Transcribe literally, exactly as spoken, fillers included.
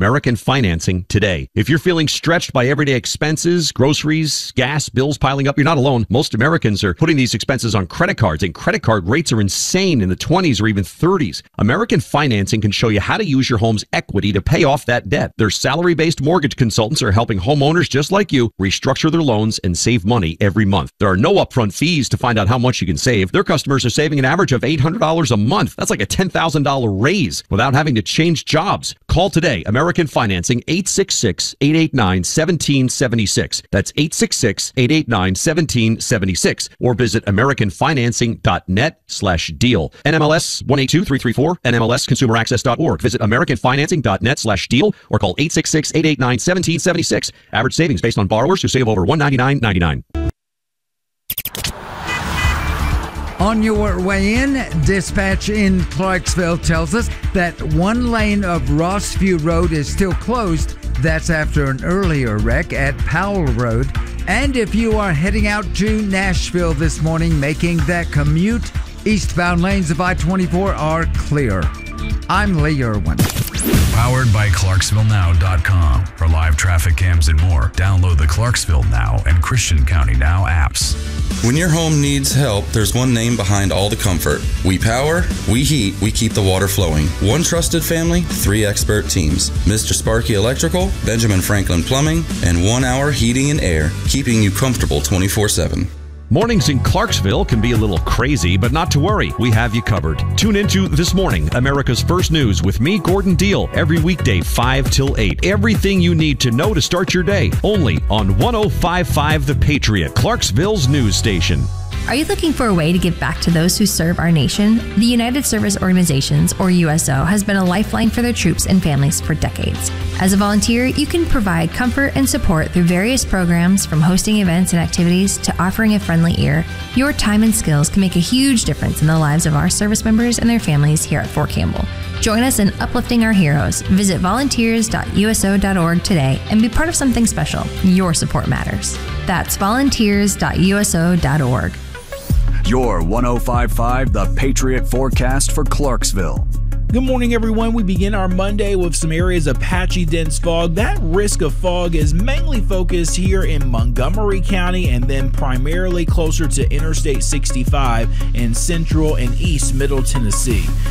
American Financing today. If you're feeling stretched by everyday expenses, groceries, gas, bills piling up, you're not alone. Most Americans are putting these expenses on credit cards, and credit card rates are insane in the twenties or even thirties. American Financing can show you how to use your home's equity to pay off that debt. Their salary-based mortgage consultants are helping homeowners just like you restructure their loans and save money every month. There are no upfront fees to find out how much you can save. Their customers are saving an average of eight hundred dollars a month. That's like a ten thousand dollars raise without having to change jobs. Call today. American Financing, eight six six, eight eight nine, one seven seven six. That's eight six six, eight eight nine, one seven seven six. Or visit americanfinancing.net slash deal. N M L S one eight two three three four, N M L S consumer access dot org. Visit americanfinancing.net slash deal or call eight six six, eight eight nine, one seven seven six. Average savings based on borrowers who save over one hundred ninety-nine dollars and ninety-nine cents. On your way in, dispatch in Clarksville tells us that one lane of Rossview Road is still closed. That's after an earlier wreck at Powell Road. And if you are heading out to Nashville this morning, making that commute, eastbound lanes of I twenty-four are clear. I'm Lee Irwin. Powered by Clarksville Now dot com. For live traffic cams and more, download the Clarksville Now and Christian County Now apps. When your home needs help, there's one name behind all the comfort. We power, we heat, we keep the water flowing. One trusted family, three expert teams. Mister Sparky Electrical, Benjamin Franklin Plumbing, and One Hour Heating and Air, keeping you comfortable twenty-four seven. Mornings in Clarksville can be a little crazy, but not to worry. We have you covered. Tune into This Morning, America's First News with me, Gordon Deal, every weekday five till eight. Everything you need to know to start your day, only on one oh five point five The Patriot, Clarksville's news station. Are you looking for a way to give back to those who serve our nation? The United Service Organizations, or U S O, has been a lifeline for their troops and families for decades. As a volunteer, you can provide comfort and support through various programs, from hosting events and activities to offering a friendly ear. Your time and skills can make a huge difference in the lives of our service members and their families here at Fort Campbell. Join us in uplifting our heroes. Visit volunteers dot U S O dot org today and be part of something special. Your support matters. That's volunteers dot U S O dot org. Your one oh five point five The Patriot forecast for Clarksville. Good morning, everyone. We begin our Monday with some areas of patchy dense fog. That risk of fog is mainly focused here in Montgomery County and then primarily closer to Interstate sixty-five in central and east middle Tennessee.